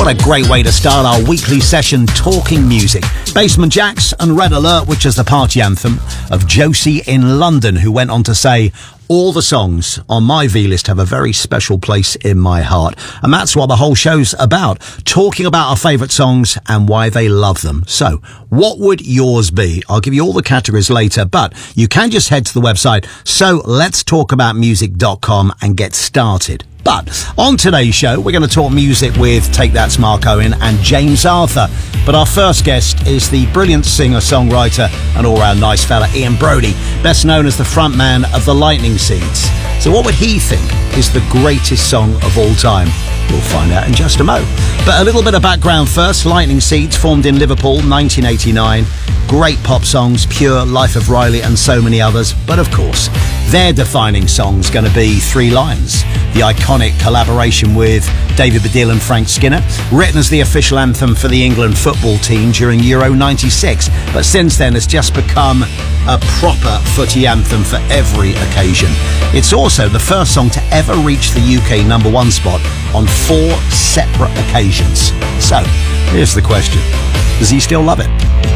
a great way to start our weekly session talking music. Basement Jaxx and Red Alert, which is the party anthem of Josie in London, who went on to say, all the songs on my V-list have a very special place in my heart. And that's what the whole show's about, talking about our favourite songs and why they love them. So, what would yours be? I'll give you all the categories later, but you can just head to the website, so let's talkaboutmusic.com and get started. But on today's show, we're going to talk music with Take That's Mark Owen and James Arthur. But our first guest is the brilliant singer-songwriter and all-round nice fella Ian Broudie, best known as the frontman of the Lightning Seeds. So what would he think is the greatest song of all time? We'll find out in just a mo. But a little bit of background first. Lightning Seeds formed in Liverpool, 1989. Great pop songs, Pure, Life of Riley and so many others. But of course, their defining song's going to be Three Lions, the iconic collaboration with David Baddiel and Frank Skinner, written as the official anthem for the England football team during Euro 96. But since then, it's just become a proper footy anthem for every occasion. It's also the first song to ever reach the UK #1 spot on 4 separate occasions. So, here's the question. Does he still love it?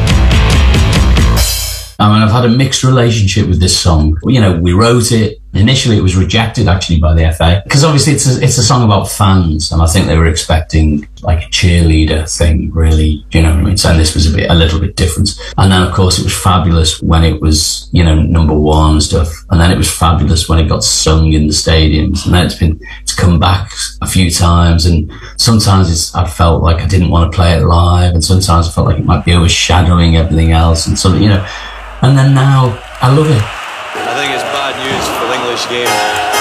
I mean, I've had a mixed relationship with this song. You know, we wrote it. Initially, it was rejected, actually, by the FA. Because obviously, it's a song about fans. And I think they were expecting, like, a cheerleader thing, really. You know what I mean? So this was a little bit different. And then, of course, it was fabulous when it was, you know, #1 and stuff. And then it was fabulous when it got sung in the stadiums. And then it's come back a few times. And sometimes I felt like I didn't want to play it live. And sometimes I felt like it might be overshadowing everything else. And so, you know. And then now, I love it. I think it's bad news for the English game.